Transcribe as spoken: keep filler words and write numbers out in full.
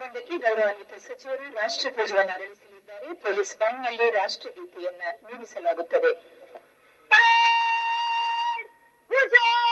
ಸಮಾರಂಭಕ್ಕೆ ಗೌರವಾನ್ವಿತ ಸಚಿವರು ರಾಷ್ಟ್ರಧ್ವಜವನ್ನು ಅರಳಿಸಲಿದ್ದಾರೆ. ಪೊಲೀಸ್ ಬ್ಯಾಂಡ್ನಲ್ಲಿ ರಾಷ್ಟ್ರಗೀತೆಯನ್ನ ನುಡಿಸಲಾಗುತ್ತದೆ.